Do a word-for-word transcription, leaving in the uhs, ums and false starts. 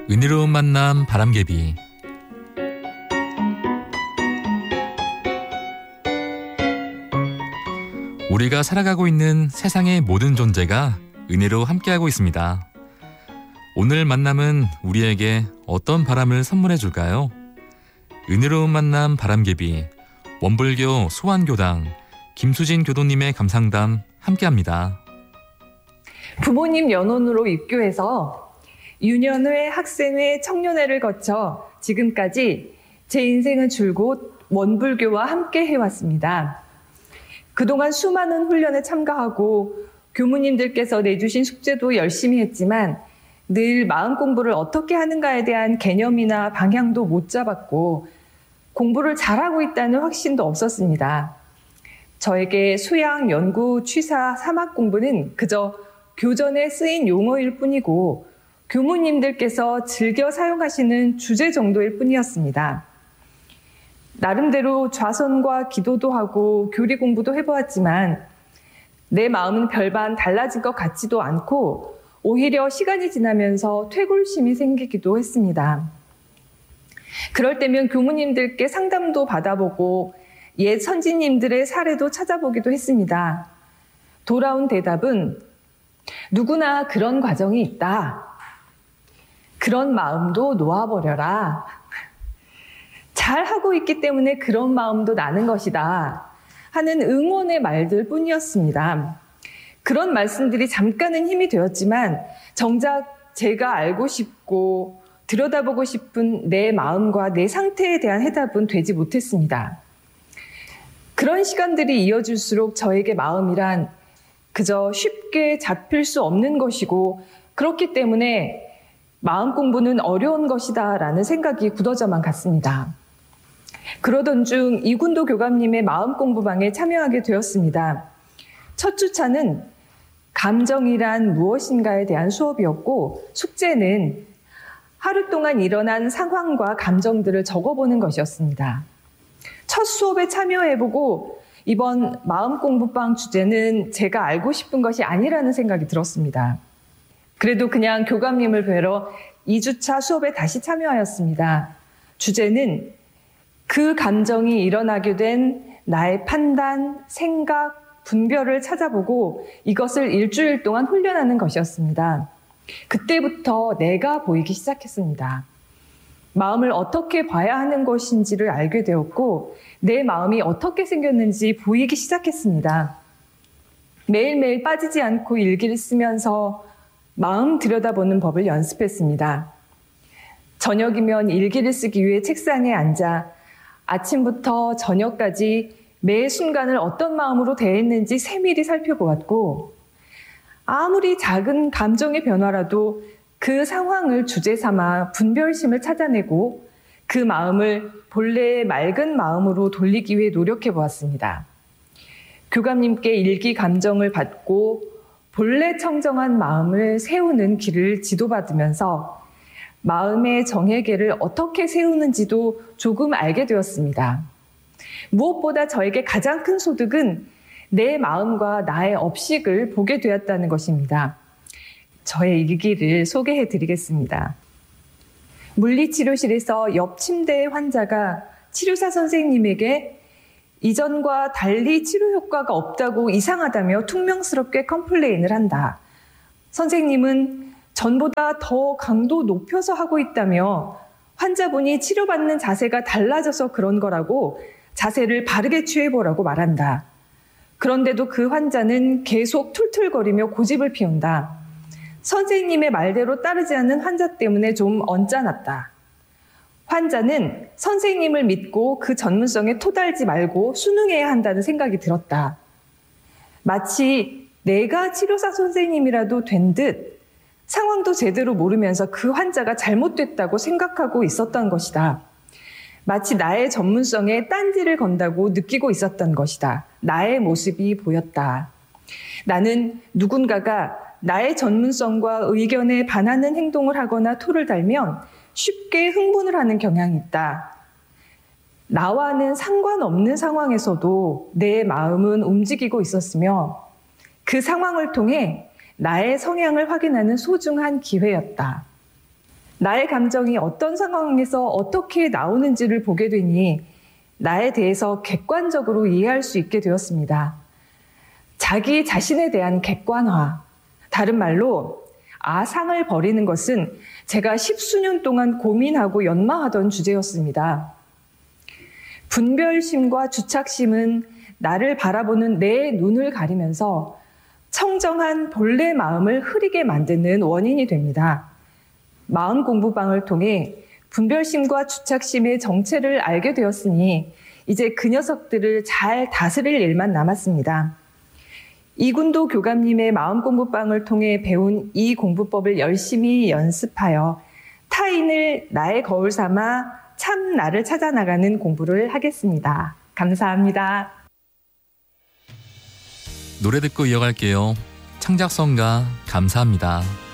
은혜로운 만남 바람개비. 우리가 살아가고 있는 세상의 모든 존재가 은혜로 함께하고 있습니다. 오늘 만남은 우리에게 어떤 바람을 선물해 줄까요? 은혜로운 만남 바람개비, 원불교 소환교당 김수진 교도님의 감상담 함께합니다. 부모님 연원으로 입교해서 유년회, 학생회, 청년회를 거쳐 지금까지 제 인생은 줄곧 원불교와 함께 해왔습니다. 그동안 수많은 훈련에 참가하고 교무님들께서 내주신 숙제도 열심히 했지만 늘 마음 공부를 어떻게 하는가에 대한 개념이나 방향도 못 잡았고 공부를 잘하고 있다는 확신도 없었습니다. 저에게 수양, 연구, 취사, 사막 공부는 그저 교전에 쓰인 용어일 뿐이고 교무님들께서 즐겨 사용하시는 주제 정도일 뿐이었습니다. 나름대로 좌선과 기도도 하고 교리 공부도 해보았지만 내 마음은 별반 달라진 것 같지도 않고 오히려 시간이 지나면서 퇴골심이 생기기도 했습니다. 그럴 때면 교무님들께 상담도 받아보고 옛 선지님들의 사례도 찾아보기도 했습니다. 돌아온 대답은 누구나 그런 과정이 있다. 그런 마음도 놓아버려라. 잘하고 있기 때문에 그런 마음도 나는 것이다. 하는 응원의 말들 뿐이었습니다. 그런 말씀들이 잠깐은 힘이 되었지만 정작 제가 알고 싶고 들여다보고 싶은 내 마음과 내 상태에 대한 해답은 되지 못했습니다. 그런 시간들이 이어질수록 저에게 마음이란 그저 쉽게 잡힐 수 없는 것이고 그렇기 때문에 마음 공부는 어려운 것이다 라는 생각이 굳어져만 갔습니다. 그러던 중 이군도 교감님의 마음 공부방에 참여하게 되었습니다. 첫 주차는 감정이란 무엇인가에 대한 수업이었고 숙제는 하루 동안 일어난 상황과 감정들을 적어보는 것이었습니다. 첫 수업에 참여해보고 이번 마음 공부방 주제는 제가 알고 싶은 것이 아니라는 생각이 들었습니다. 그래도 그냥 교감님을 뵈러 이 주차 수업에 다시 참여하였습니다. 주제는 그 감정이 일어나게 된 나의 판단, 생각, 분별을 찾아보고 이것을 일주일 동안 훈련하는 것이었습니다. 그때부터 내가 보이기 시작했습니다. 마음을 어떻게 봐야 하는 것인지를 알게 되었고 내 마음이 어떻게 생겼는지 보이기 시작했습니다. 매일매일 빠지지 않고 일기를 쓰면서 마음 들여다보는 법을 연습했습니다. 저녁이면 일기를 쓰기 위해 책상에 앉아 아침부터 저녁까지 매 순간을 어떤 마음으로 대했는지 세밀히 살펴보았고 아무리 작은 감정의 변화라도 그 상황을 주제 삼아 분별심을 찾아내고 그 마음을 본래의 맑은 마음으로 돌리기 위해 노력해 보았습니다. 교감님께 일기 감정을 받고 본래 청정한 마음을 세우는 길을 지도받으면서 마음의 정예계를 어떻게 세우는지도 조금 알게 되었습니다. 무엇보다 저에게 가장 큰 소득은 내 마음과 나의 업식을 보게 되었다는 것입니다. 저의 일기를 소개해 드리겠습니다. 물리치료실에서 옆 침대의 환자가 치료사 선생님에게 이전과 달리 치료 효과가 없다고 이상하다며 퉁명스럽게 컴플레인을 한다. 선생님은 전보다 더 강도 높여서 하고 있다며 환자분이 치료받는 자세가 달라져서 그런 거라고 자세를 바르게 취해보라고 말한다. 그런데도 그 환자는 계속 툴툴거리며 고집을 피운다. 선생님의 말대로 따르지 않는 환자 때문에 좀 언짢았다. 환자는 선생님을 믿고 그 전문성에 토달지 말고 순응해야 한다는 생각이 들었다. 마치 내가 치료사 선생님이라도 된 듯 상황도 제대로 모르면서 그 환자가 잘못됐다고 생각하고 있었던 것이다. 마치 나의 전문성에 딴지를 건다고 느끼고 있었던 것이다. 나의 모습이 보였다. 나는 누군가가 나의 전문성과 의견에 반하는 행동을 하거나 토를 달면 쉽게 흥분을 하는 경향이 있다. 나와는 상관없는 상황에서도 내 마음은 움직이고 있었으며 그 상황을 통해 나의 성향을 확인하는 소중한 기회였다. 나의 감정이 어떤 상황에서 어떻게 나오는지를 보게 되니 나에 대해서 객관적으로 이해할 수 있게 되었습니다. 자기 자신에 대한 객관화, 다른 말로 아상을 버리는 것은 제가 십수년 동안 고민하고 연마하던 주제였습니다. 분별심과 주착심은 나를 바라보는 내 눈을 가리면서 청정한 본래 마음을 흐리게 만드는 원인이 됩니다. 마음 공부방을 통해 분별심과 주착심의 정체를 알게 되었으니 이제 그 녀석들을 잘 다스릴 일만 남았습니다. 이군도 교감님의 마음 공부방을 통해 배운 이 공부법을 열심히 연습하여 타인을 나의 거울 삼아 참 나를 찾아 나가는 공부를 하겠습니다. 감사합니다. 노래 듣고 이어갈게요. 창작성가 감사합니다.